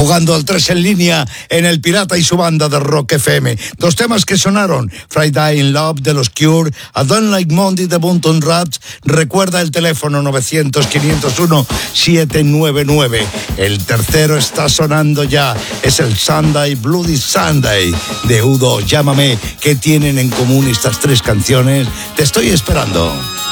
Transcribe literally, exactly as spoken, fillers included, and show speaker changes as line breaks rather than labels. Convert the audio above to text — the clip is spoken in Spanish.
jugando al tres en línea en El Pirata y su banda de Rock F M. Dos temas que sonaron: Friday in Love de los Cure, A Don't Like Monday de Bunton Rats. Recuerda el teléfono novecientos, quinientos uno, siete nueve nueve. El tercero está sonando ya, es el Sunday, Bloody Sunday de Udo. Llámame. ¿Qué tienen en común estas tres canciones? Te estoy esperando.